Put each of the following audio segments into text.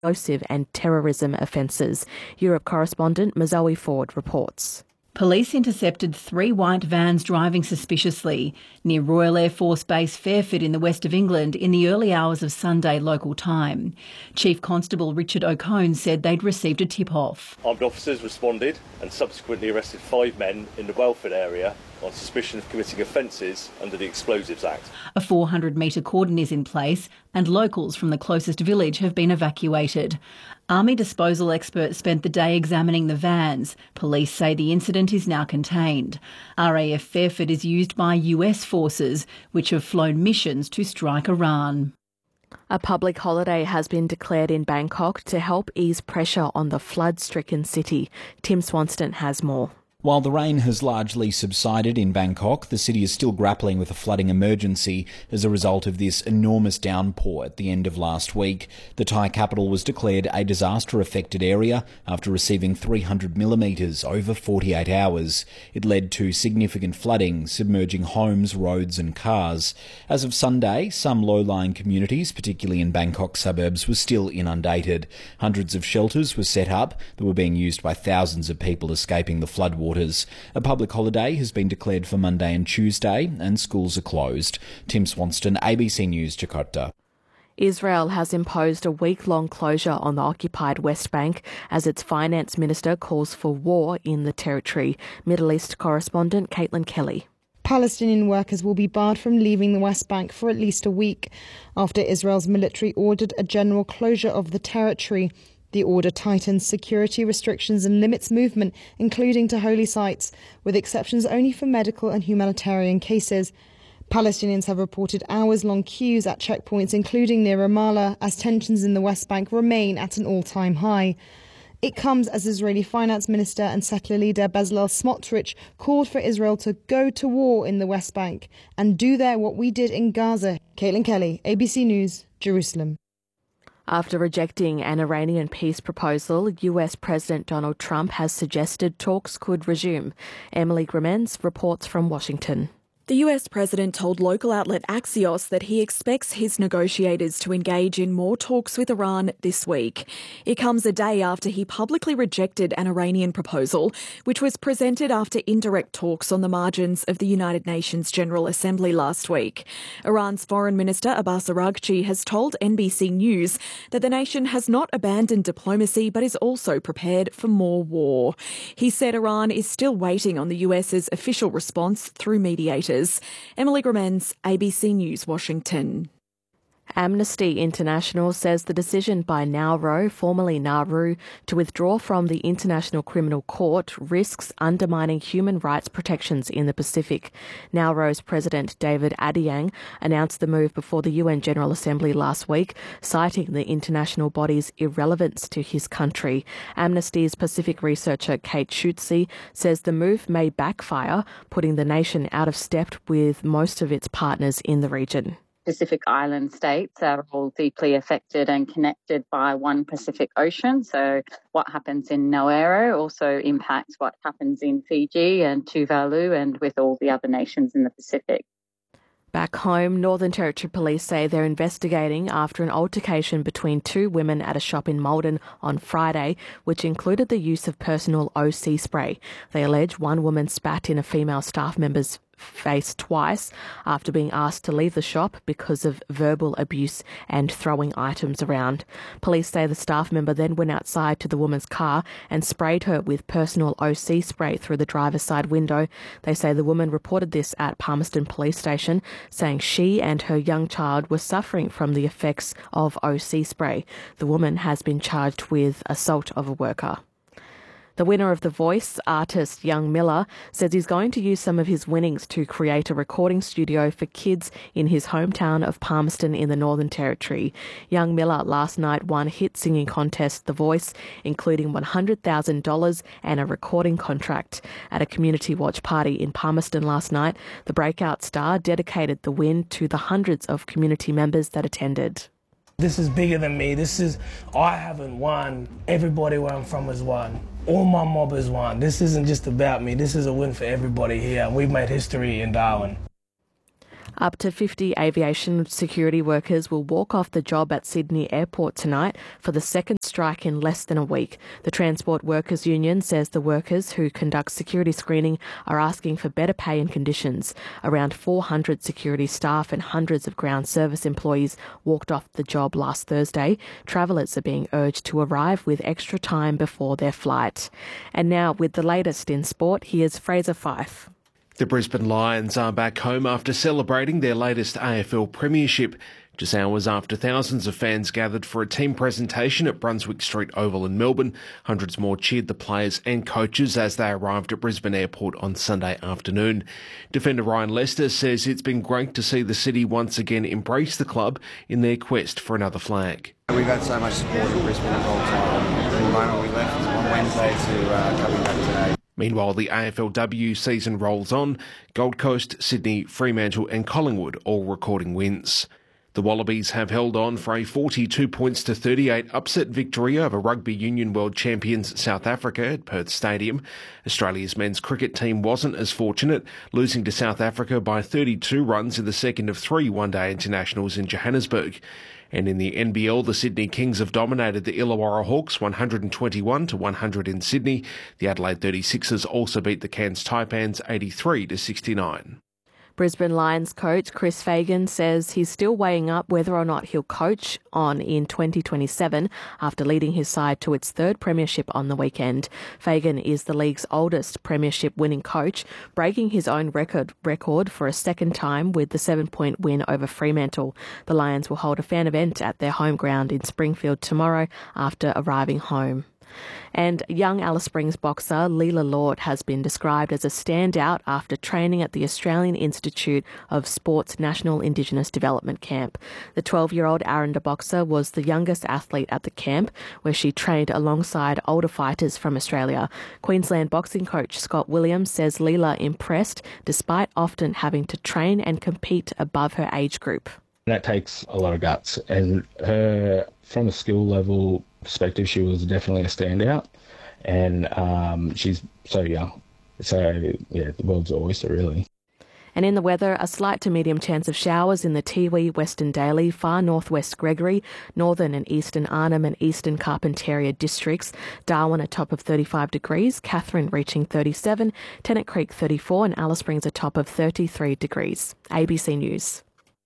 explosive and terrorism offences. Europe correspondent Mazoe Ford reports. Police intercepted 3 white vans driving suspiciously near Royal Air Force Base Fairford in the west of England in the early hours of Sunday local time. Chief Constable Richard O'Cone said they'd received a tip-off. Armed officers responded and subsequently arrested 5 men in the Welford area on suspicion of committing offences under the Explosives Act. A 400-metre cordon is in place and locals from the closest village have been evacuated. Army disposal experts spent the day examining the vans. Police say the incident is now contained. RAF Fairford is used by US forces, which have flown missions to strike Iran. A public holiday has been declared in Bangkok to help ease pressure on the flood-stricken city. Tim Swanston has more. While the rain has largely subsided in Bangkok, the city is still grappling with a flooding emergency as a result of this enormous downpour at the end of last week. The Thai capital was declared a disaster-affected area after receiving 300 millimetres over 48 hours. It led to significant flooding, submerging homes, roads and cars. As of Sunday, some low-lying communities, particularly in Bangkok suburbs, were still inundated. Hundreds of shelters were set up that were being used by thousands of people escaping the floodwaters. A public holiday has been declared for Monday and Tuesday, and schools are closed. Tim Swanston, ABC News, Jakarta. Israel has imposed a week-long closure on the occupied West Bank as its finance minister calls for war in the territory. Middle East correspondent Caitlin Kelly. Palestinian workers will be barred from leaving the West Bank for at least a week after Israel's military ordered a general closure of the territory. The order tightens security restrictions and limits movement, including to holy sites, with exceptions only for medical and humanitarian cases. Palestinians have reported hours-long queues at checkpoints, including near Ramallah, as tensions in the West Bank remain at an all-time high. It comes as Israeli finance minister and settler leader Bezalel Smotrich called for Israel to go to war in the West Bank and do there what we did in Gaza. Caitlin Kelly, ABC News, Jerusalem. After rejecting an Iranian peace proposal, US President Donald Trump has suggested talks could resume. Emily Grimmens reports from Washington. The US president told local outlet Axios that he expects his negotiators to engage in more talks with Iran this week. It comes a day after he publicly rejected an Iranian proposal, which was presented after indirect talks on the margins of the United Nations General Assembly last week. Iran's Foreign Minister Abbas Araghchi has told NBC News that the nation has not abandoned diplomacy but is also prepared for more war. He said Iran is still waiting on the US's official response through mediators. Emily Grimmens, ABC News, Washington. Amnesty International says the decision by Nauru, formerly Nauru, to withdraw from the International Criminal Court risks undermining human rights protections in the Pacific. Nauru's President David Adiyang announced the move before the UN General Assembly last week, citing the international body's irrelevance to his country. Amnesty's Pacific researcher Kate Schutze says the move may backfire, putting the nation out of step with most of its partners in the region. Pacific Island states are all deeply affected and connected by one Pacific Ocean. So what happens in Nauru also impacts what happens in Fiji and Tuvalu and with all the other nations in the Pacific. Back home, Northern Territory Police say they're investigating after an altercation between 2 women at a shop in Malden on Friday, which included the use of personal OC spray. They allege one woman spat in a female staff member's face twice after being asked to leave the shop because of verbal abuse and throwing items around. Police say the staff member then went outside to the woman's car and sprayed her with personal OC spray through the driver's side window. They say the woman reported this at Palmerston Police Station, saying she and her young child were suffering from the effects of OC spray. The woman has been charged with assault of a worker. The winner of The Voice, artist Young Miller, says he's going to use some of his winnings to create a recording studio for kids in his hometown of Palmerston in the Northern Territory. Young Miller last night won hit singing contest The Voice, including $100,000 and a recording contract. At a community watch party in Palmerston last night, the breakout star dedicated the win to the hundreds of community members that attended. This is bigger than me. I haven't won. Everybody where I'm from has won. All my mob has won. This isn't just about me. This is a win for everybody here. We've made history in Darwin. Up to 50 aviation security workers will walk off the job at Sydney Airport tonight for the second strike in less than a week. The Transport Workers Union says the workers who conduct security screening are asking for better pay and conditions. Around 400 security staff and hundreds of ground service employees walked off the job last Thursday. Travellers are being urged to arrive with extra time before their flight. And now, with the latest in sport, here's Fraser Fyfe. The Brisbane Lions are back home after celebrating their latest AFL premiership, just hours after thousands of fans gathered for a team presentation at Brunswick Street Oval in Melbourne. Hundreds more cheered the players and coaches as they arrived at Brisbane Airport on Sunday afternoon. Defender Ryan Lester says it's been great to see the city once again embrace the club in their quest for another flag. We've had so much support in Brisbane the whole time. From the moment we left on Wednesday to coming back today. Meanwhile, the AFLW season rolls on. Gold Coast, Sydney, Fremantle and Collingwood all recording wins. The Wallabies have held on for a 42 points to 38 upset victory over Rugby Union World Champions South Africa at Perth Stadium. Australia's men's cricket team wasn't as fortunate, losing to South Africa by 32 runs in the second of 3 one-day internationals in Johannesburg. And in the NBL, the Sydney Kings have dominated the Illawarra Hawks 121 to 100 in Sydney. The Adelaide 36ers also beat the Cairns Taipans 83 to 69. Brisbane Lions coach Chris Fagan says he's still weighing up whether or not he'll coach on in 2027 after leading his side to its third premiership on the weekend. Fagan is the league's oldest premiership winning coach, breaking his own record for a second time with the 7-point win over Fremantle. The Lions will hold a fan event at their home ground in Springfield tomorrow after arriving home. And young Alice Springs boxer Leila Lord has been described as a standout after training at the Australian Institute of Sport's National Indigenous Development Camp. The 12-year-old Aranda boxer was the youngest athlete at the camp, where she trained alongside older fighters from Australia. Queensland boxing coach Scott Williams says Leila impressed despite often having to train and compete above her age group. That takes a lot of guts, and her, from a skill level perspective, she was definitely a standout, and she's so young. So, yeah, the world's oyster, really. And in the weather, a slight to medium chance of showers in the Tiwi, Western Daly, far northwest Gregory, northern and eastern Arnhem and eastern Carpentaria districts. Darwin a top of 35 degrees, Katherine reaching 37, Tennant Creek 34 and Alice Springs a top of 33 degrees. ABC News.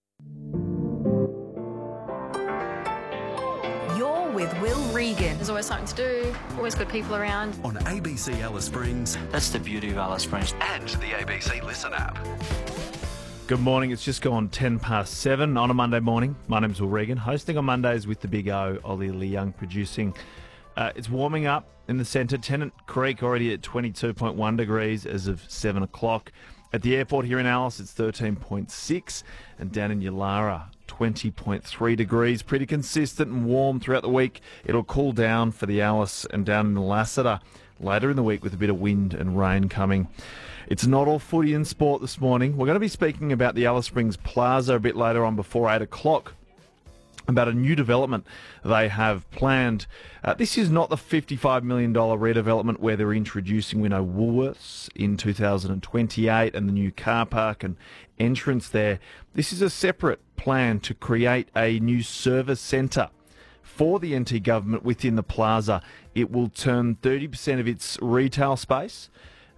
You're with Will Regan. There's always something to do, always good people around. On ABC Alice Springs. That's the beauty of Alice Springs. And the ABC Listen app. Good morning. It's just gone 7:10 on a Monday morning. My name's Will Regan, hosting on Mondays with the Big O, Ollie Lee Young producing. It's warming up in the centre. Tennant Creek already at 22.1 degrees as of 7 o'clock. At the airport here in Alice, it's 13.6, and down in Yulara, 20.3 degrees. Pretty consistent and warm throughout the week. It'll cool down for the Alice and down in Lassiter later in the week with a bit of wind and rain coming. It's not all footy and sport this morning. We're going to be speaking about the Alice Springs Plaza a bit later on before 8 o'clock. About a new development they have planned. This is not the $55 million redevelopment where they're introducing, we know, Woolworths in 2028 and the new car park and entrance there. This is a separate plan to create a new service centre for the NT government within the plaza. It will turn 30% of its retail space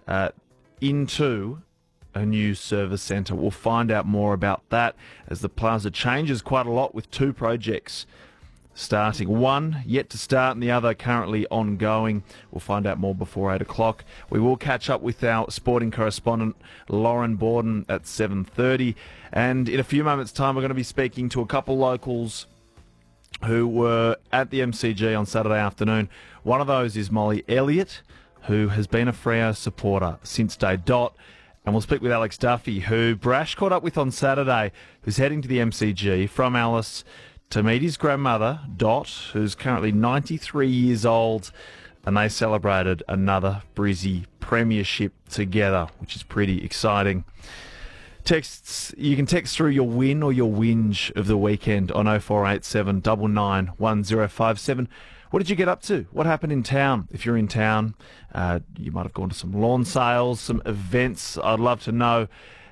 into a new service centre. We'll find out more about that as the plaza changes quite a lot with 2 projects starting. One yet to start and the other currently ongoing. We'll find out more before 8 o'clock. We will catch up with our sporting correspondent Lauren Borden at 7:30, and in a few moments' time we're going to be speaking to a couple locals who were at the MCG on Saturday afternoon. One of those is Molly Elliott, who has been a Freo supporter since day dot. And we'll speak with Alex Duffy, who Brash caught up with on Saturday, who's heading to the MCG from Alice to meet his grandmother, Dot, who's currently 93 years old, and they celebrated another Brizzy premiership together, which is pretty exciting. Texts, you can text through your win or your whinge of the weekend on 0487 99 1057. What did you get up to? What happened in town? If you're in town, you might have gone to some lawn sales, some events. I'd love to know.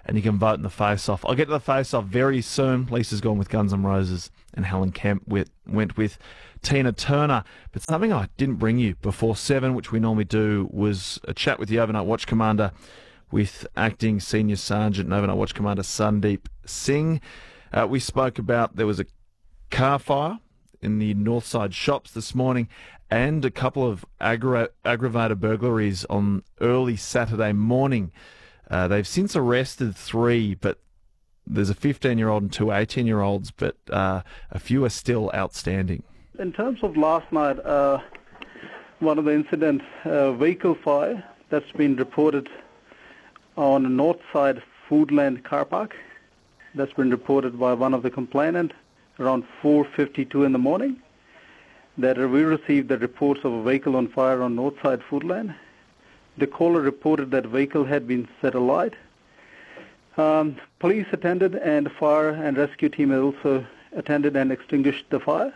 and you can vote in the face-off. I'll get to the face-off very soon. Lisa's gone with Guns N' Roses, and Helen Kemp went with Tina Turner. But something I didn't bring you before 7, which we normally do, was a chat with the Overnight Watch Commander, with Acting Senior Sergeant and Overnight Watch Commander Sandeep Singh. We spoke about there was a car fire in the Northside shops this morning and a couple of aggravated burglaries on early Saturday morning. They've since arrested 3, but there's a 15-year-old and 2 18-year-olds, but a few are still outstanding. In terms of last night, one of the incidents, vehicle fire that's been reported on the Northside Foodland car park. That's been reported by one of the complainants around 4:52 in the morning. That we received the reports of a vehicle on fire on Northside Foodland. The caller reported that vehicle had been set alight. Police attended, and the fire and rescue team also attended and extinguished the fire.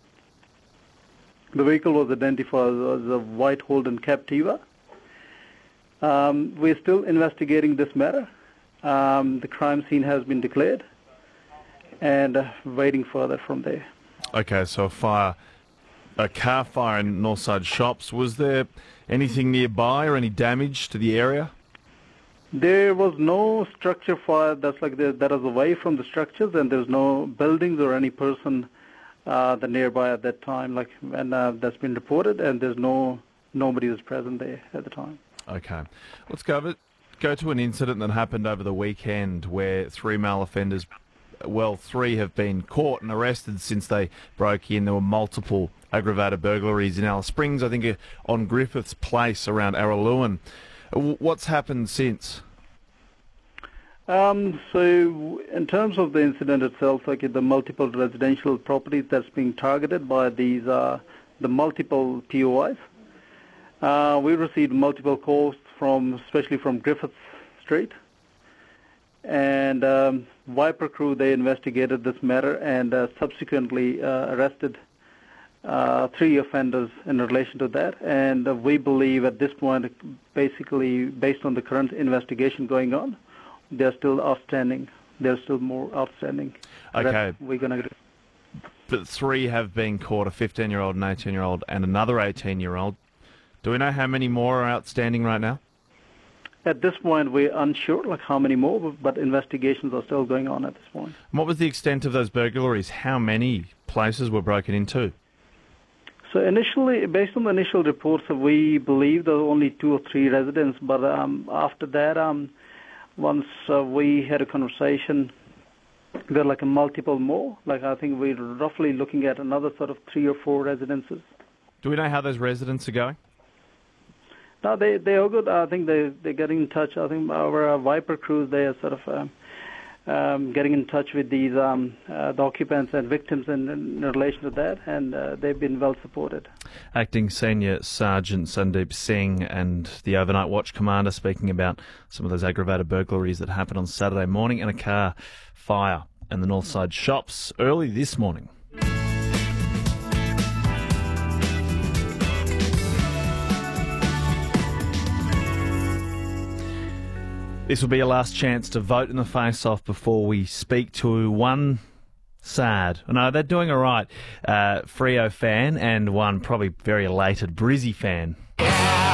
The vehicle was identified as a white Holden Captiva. We're still investigating this matter. The crime scene has been declared, and waiting further from there. Okay, so a car fire in Northside shops. Was there anything nearby or any damage to the area? There was no structure fire that is away from the structures, and there's no buildings or any person the nearby at that time, that's been reported, and there's nobody was present there at the time. Okay, let's go to an incident that happened over the weekend where 3 male offenders, 3 have been caught and arrested since they broke in. There were multiple aggravated burglaries in Alice Springs, I think on Griffiths Place around Araluen. What's happened since? So in terms of the incident itself, the multiple residential properties that's being targeted by these, the multiple POIs, we received multiple calls especially from Griffiths Street, and Viper crew, they investigated this matter and subsequently arrested 3 offenders in relation to that, and we believe at this point, basically based on the current investigation going on, they're still outstanding. There's still more outstanding. Okay. We're going to. But 3 have been caught, a 15-year-old, an 18-year-old, and another 18-year-old. Do we know how many more are outstanding right now? At this point, we're unsure, how many more, but investigations are still going on at this point. And what was the extent of those burglaries? How many places were broken into? So initially, based on the initial reports, we believe there were only 2 or 3 residents, but after that, once we had a conversation, there were multiple more. I think we're roughly looking at another sort of 3 or 4 residences. Do we know how those residents are going? No, they are good. I think they're getting in touch. I think our Viper crews, they are sort of getting in touch with these the occupants and victims in relation to that, and they've been well supported. Acting Senior Sergeant Sandeep Singh and the Overnight Watch Commander speaking about some of those aggravated burglaries that happened on Saturday morning and a car fire in the Northside shops early this morning. This will be your last chance to vote in the face-off before we speak to one sad. No, they're doing all right. Freo fan and one probably very elated Brizzy fan.